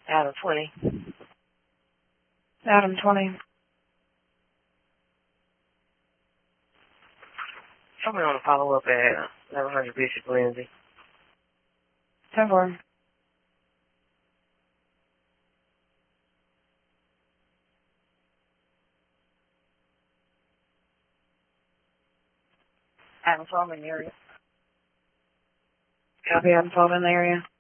Adam 20. Adam 20. Somebody want to follow up at 1100 Bishop Lindsay. 10-4. Adam 12 in the area. Copy, Adam 12 in the area.